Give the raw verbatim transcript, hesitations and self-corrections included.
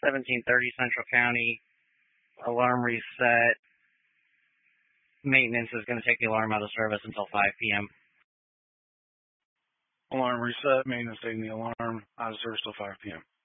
seventeen thirty Central County. Alarm reset. Maintenance is going to take the alarm out of service until five p.m. Alarm reset. Maintenance taking the alarm out of service till five p.m.